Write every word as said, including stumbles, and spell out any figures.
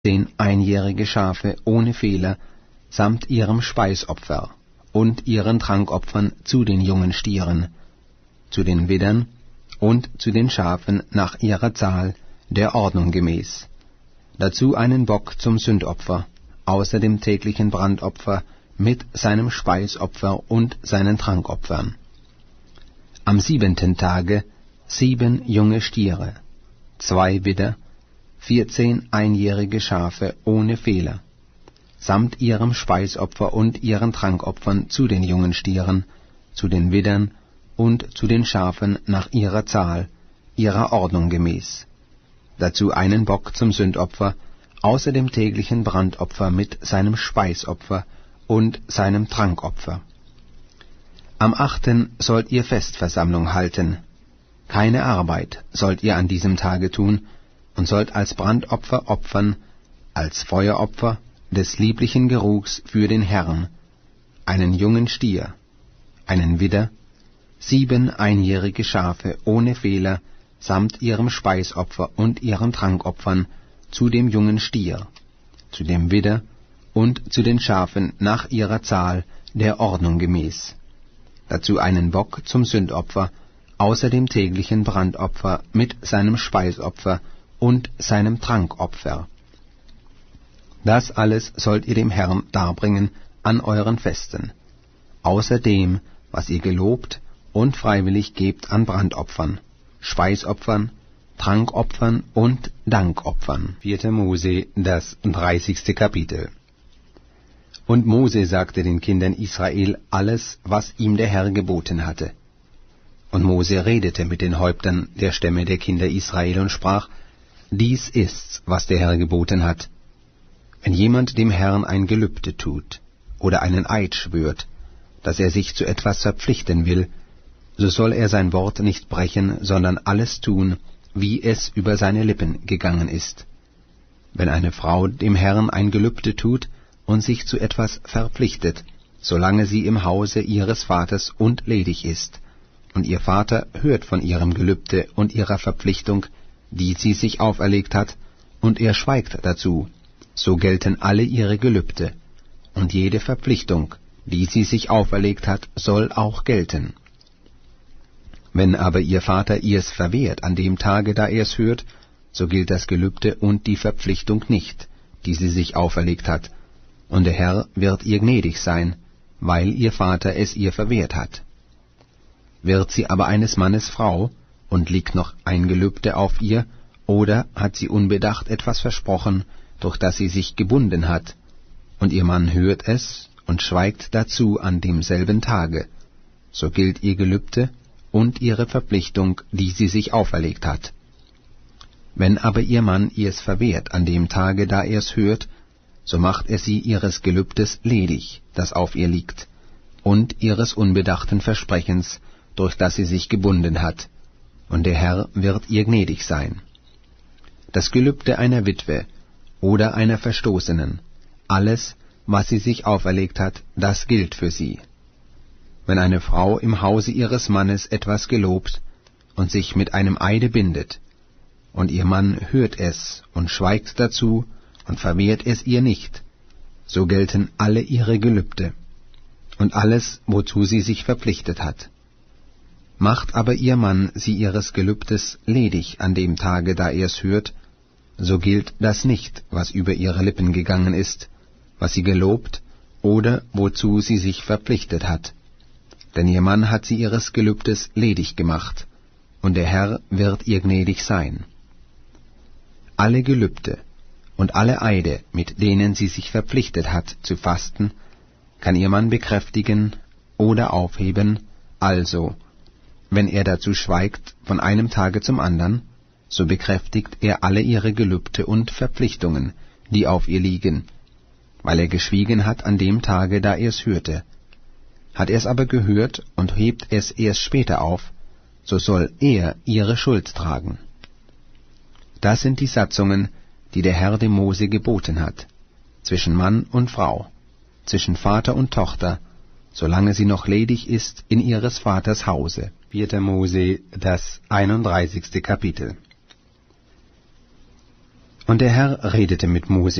zehn einjährige Schafe ohne Fehler, samt ihrem Speisopfer und ihren Trankopfern zu den jungen Stieren, zu den Widdern und zu den Schafen nach ihrer Zahl, der Ordnung gemäß. Dazu einen Bock zum Sündopfer, außer dem täglichen Brandopfer mit seinem Speisopfer und seinen Trankopfern. Am siebenten Tage sieben junge Stiere, zwei Widder, vierzehn einjährige Schafe ohne Fehler, samt ihrem Speisopfer und ihren Trankopfern zu den jungen Stieren, zu den Widdern und zu den Schafen nach ihrer Zahl, ihrer Ordnung gemäß. Dazu einen Bock zum Sündopfer, außer dem täglichen Brandopfer mit seinem Speisopfer und seinem Trankopfer. Am achten sollt ihr Festversammlung halten. Keine Arbeit sollt ihr an diesem Tage tun, und sollt als Brandopfer opfern, als Feueropfer des lieblichen Geruchs für den Herrn, einen jungen Stier, einen Widder, sieben einjährige Schafe ohne Fehler, samt ihrem Speisopfer und ihren Trankopfern, zu dem jungen Stier, zu dem Widder und zu den Schafen nach ihrer Zahl, der Ordnung gemäß. Dazu einen Bock zum Sündopfer, außer dem täglichen Brandopfer mit seinem Speisopfer und seinem Trankopfer. Das alles sollt ihr dem Herrn darbringen an euren Festen, außer dem, was ihr gelobt und freiwillig gebt an Brandopfern, Speisopfern, Trankopfern und Dankopfern. vierter Mose, das dreißigste Kapitel. Und Mose sagte den Kindern Israel alles, was ihm der Herr geboten hatte. Und Mose redete mit den Häuptern der Stämme der Kinder Israel und sprach: Dies ist's, was der Herr geboten hat. Wenn jemand dem Herrn ein Gelübde tut oder einen Eid schwört, dass er sich zu etwas verpflichten will, so soll er sein Wort nicht brechen, sondern alles tun, wie es über seine Lippen gegangen ist. Wenn eine Frau dem Herrn ein Gelübde tut und sich zu etwas verpflichtet, solange sie im Hause ihres Vaters und ledig ist, und ihr Vater hört von ihrem Gelübde und ihrer Verpflichtung, die sie sich auferlegt hat, und er schweigt dazu, so gelten alle ihre Gelübde, und jede Verpflichtung, die sie sich auferlegt hat, soll auch gelten. Wenn aber ihr Vater ihr's verwehrt an dem Tage, da er's hört, so gilt das Gelübde und die Verpflichtung nicht, die sie sich auferlegt hat, und der Herr wird ihr gnädig sein, weil ihr Vater es ihr verwehrt hat. Wird sie aber eines Mannes Frau, und liegt noch ein Gelübde auf ihr, oder hat sie unbedacht etwas versprochen, durch das sie sich gebunden hat, und ihr Mann hört es und schweigt dazu an demselben Tage, so gilt ihr Gelübde und ihre Verpflichtung, die sie sich auferlegt hat. Wenn aber ihr Mann ihr's verwehrt an dem Tage, da er's hört, so macht er sie ihres Gelübdes ledig, das auf ihr liegt, und ihres unbedachten Versprechens, durch das sie sich gebunden hat, und der Herr wird ihr gnädig sein. Das Gelübde einer Witwe oder einer Verstoßenen, alles, was sie sich auferlegt hat, das gilt für sie. Wenn eine Frau im Hause ihres Mannes etwas gelobt und sich mit einem Eide bindet, und ihr Mann hört es und schweigt dazu und verwehrt es ihr nicht, so gelten alle ihre Gelübde und alles, wozu sie sich verpflichtet hat. Macht aber ihr Mann sie ihres Gelübdes ledig an dem Tage, da er's hört, so gilt das nicht, was über ihre Lippen gegangen ist, was sie gelobt oder wozu sie sich verpflichtet hat. Denn ihr Mann hat sie ihres Gelübdes ledig gemacht, und der Herr wird ihr gnädig sein. Alle Gelübde und alle Eide, mit denen sie sich verpflichtet hat zu fasten, kann ihr Mann bekräftigen oder aufheben, also, wenn er dazu schweigt von einem Tage zum andern, so bekräftigt er alle ihre Gelübde und Verpflichtungen, die auf ihr liegen, weil er geschwiegen hat an dem Tage, da er's hörte. Hat er's aber gehört und hebt es erst später auf, so soll er ihre Schuld tragen. Das sind die Satzungen, die der Herr dem Mose geboten hat, zwischen Mann und Frau, zwischen Vater und Tochter, solange sie noch ledig ist in ihres Vaters Hause. vierter Mose, das einunddreißigste Kapitel. Und der Herr redete mit Mose